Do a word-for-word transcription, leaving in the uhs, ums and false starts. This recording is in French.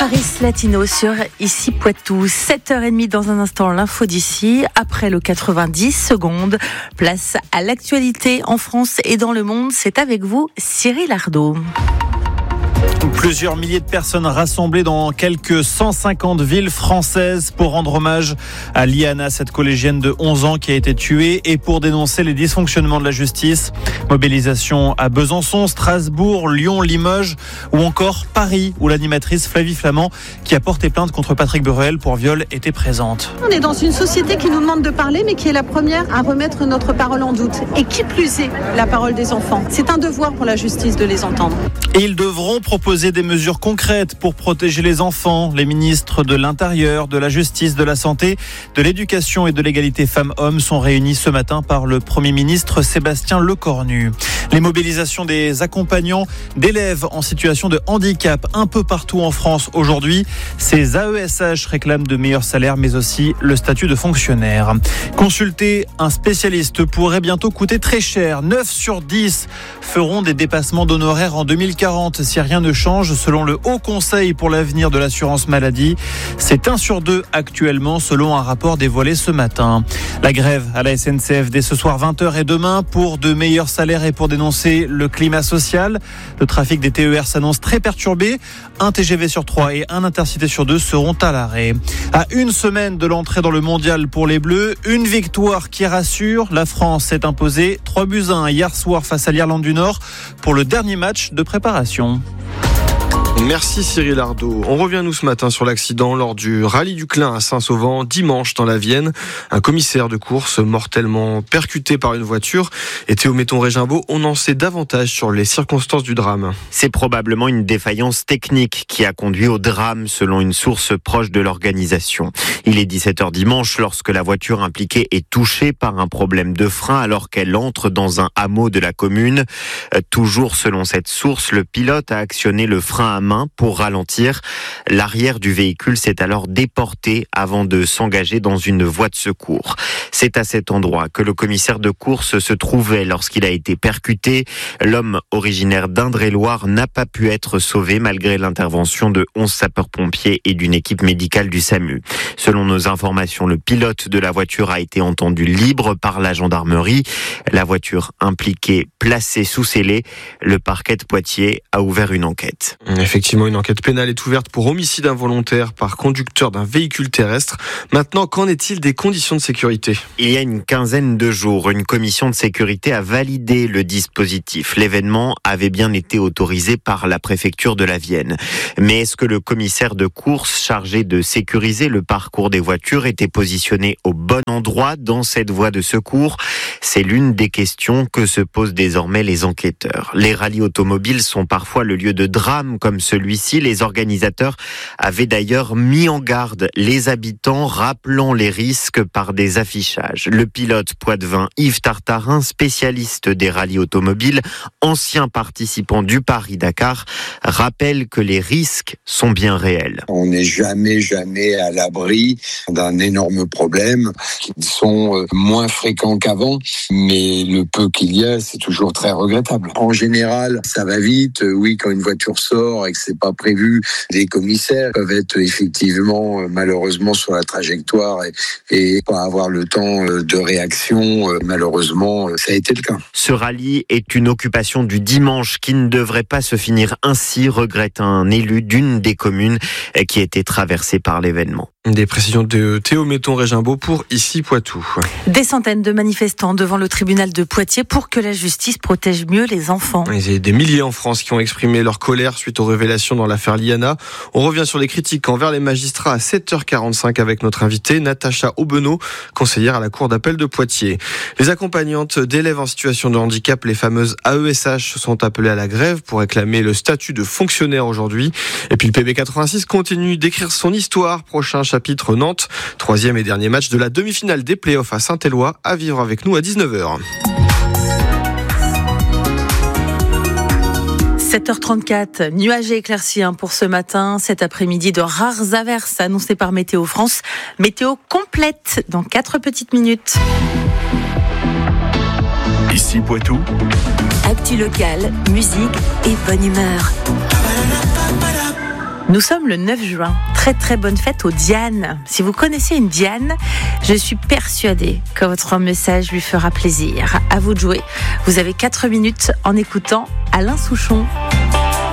Paris Latino sur Ici Poitou, sept heures trente dans un instant l'info d'ici, après le quatre-vingt-dix secondes, place à l'actualité en France et dans le monde, c'est avec vous Cyril Ardo. Plusieurs milliers de personnes rassemblées dans quelques cent cinquante villes françaises pour rendre hommage à Liana, cette collégienne de onze ans qui a été tuée, et pour dénoncer les dysfonctionnements de la justice. Mobilisation à Besançon, Strasbourg, Lyon, Limoges ou encore Paris, où l'animatrice Flavie Flament, qui a porté plainte contre Patrick Bruel pour viol, était présente. On est dans une société qui nous demande de parler, mais qui est la première à remettre notre parole en doute. Et qui plus est, la parole des enfants. C'est un devoir pour la justice de les entendre. Et ils devront proposer des mesures concrètes pour protéger les enfants. Les ministres de l'Intérieur, de la Justice, de la Santé, de l'Éducation et de l'égalité femmes-hommes sont réunis ce matin par le Premier ministre Sébastien Lecornu. Les mobilisations des accompagnants d'élèves en situation de handicap un peu partout en France aujourd'hui. Ces A E S H réclament de meilleurs salaires mais aussi le statut de fonctionnaire. Consulter un spécialiste pourrait bientôt coûter très cher. neuf sur dix feront des dépassements d'honoraires en deux mille quarante si rien ne change. Selon le Haut Conseil pour l'avenir de l'assurance maladie, c'est un sur deux actuellement selon un rapport dévoilé ce matin. La grève à la S N C F dès ce soir vingt heures et demain pour de meilleurs salaires et pour dénoncer le climat social. Le trafic des T E R s'annonce très perturbé. Un T G V sur trois et un Intercité sur deux seront à l'arrêt. À une semaine de l'entrée dans le mondial pour les Bleus, une victoire qui rassure. La France s'est imposée trois buts à un hier soir face à l'Irlande du Nord pour le dernier match de préparation. Merci Cyril Ardo. On revient nous ce matin sur l'accident lors du rallye du Clin à Saint-Sauvent dimanche dans la Vienne. Un commissaire de course mortellement percuté par une voiture. Et Théo Metton-Régimbaud, on en sait davantage sur les circonstances du drame. C'est probablement une défaillance technique qui a conduit au drame selon une source proche de l'organisation. Il est dix-sept heures dimanche lorsque la voiture impliquée est touchée par un problème de frein alors qu'elle entre dans un hameau de la commune. Toujours selon cette source, le pilote a actionné le frein à main pour ralentir. L'arrière du véhicule s'est alors déporté avant de s'engager dans une voie de secours. C'est à cet endroit que le commissaire de course se trouvait lorsqu'il a été percuté. L'homme originaire d'Indre-et-Loire n'a pas pu être sauvé malgré l'intervention de onze sapeurs-pompiers et d'une équipe médicale du SAMU. Selon nos informations, le pilote de la voiture a été entendu libre par la gendarmerie. La voiture impliquée placée sous scellé. Le parquet de Poitiers a ouvert une enquête. Effectivement, une enquête pénale est ouverte pour homicide involontaire par conducteur d'un véhicule terrestre. Maintenant, qu'en est-il des conditions de sécurité ? Il y a une quinzaine de jours, une commission de sécurité a validé le dispositif. L'événement avait bien été autorisé par la préfecture de la Vienne. Mais est-ce que le commissaire de course chargé de sécuriser le parcours des voitures était positionné au bon endroit dans cette voie de secours ? C'est l'une des questions que se posent désormais les enquêteurs. Les rallyes automobiles sont parfois le lieu de drames comme celui-ci. Les organisateurs avaient d'ailleurs mis en garde les habitants, rappelant les risques par des affichages. Le pilote poitevin Yves Tartarin, spécialiste des rallyes automobiles, ancien participant du Paris-Dakar, rappelle que les risques sont bien réels. On n'est jamais, jamais à l'abri d'un énorme problème qui sont moins fréquents qu'avant, mais le peu qu'il y a, c'est toujours très regrettable. En général, ça va vite. Oui, quand une voiture sort et que c'est pas prévu, les commissaires peuvent être effectivement malheureusement sur la trajectoire et, et pas avoir le temps de réaction. Malheureusement, ça a été le cas. Ce rallye est une occupation du dimanche qui ne devrait pas se finir ainsi, regrette un élu d'une des communes qui était traversée par l'événement. Des précisions de Théo Metton-Régimbaud pour Ici Poitou. Des centaines de manifestants devant le tribunal de Poitiers pour que la justice protège mieux les enfants. Il y a des milliers en France qui ont exprimé leur colère suite aux révélations dans l'affaire Liana. On revient sur les critiques envers les magistrats à sept heures quarante-cinq avec notre invitée Natacha Aubenot, conseillère à la Cour d'appel de Poitiers. Les accompagnantes d'élèves en situation de handicap, les fameuses A E S H, sont appelées à la grève pour réclamer le statut de fonctionnaire aujourd'hui. Et puis le P B quatre-vingt-six continue d'écrire son histoire. Prochain chapitre Nantes, troisième et dernier match de la demi-finale des playoffs à Saint-Éloi, à vivre avec nous à dix-neuf heures. sept heures trente-quatre, nuages et éclaircies pour ce matin. Cet après-midi, de rares averses annoncées par Météo France. Météo complète dans quatre petites minutes. Ici Poitou. Actu locale, musique et bonne humeur. Nous sommes le neuf juin. Très très bonne fête aux Dianes. Si vous connaissez une Diane, je suis persuadée que votre message lui fera plaisir. À vous de jouer. Vous avez quatre minutes en écoutant Alain Souchon.